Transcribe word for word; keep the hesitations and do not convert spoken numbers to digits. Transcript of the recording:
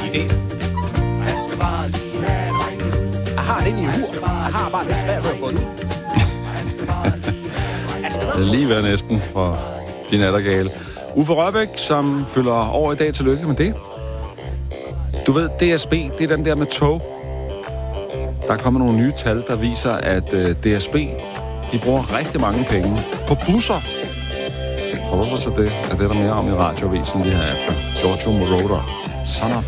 idé. Jeg har den i hur. Jeg har bare lidt svært ved at få den. Det er lige ved næsten for de nattergale. Uffe Rørbæk, som fylder over i dag. Tillykke med det. Du ved, D S B, det er den der med tog. Der er kommet nogle nye tal, der viser, at uh, D S B, de bruger rigtig mange penge på busser. Og hvorfor så det? Er det der mere om i radiovisen lige her efter? Giorgio Moroder, Son of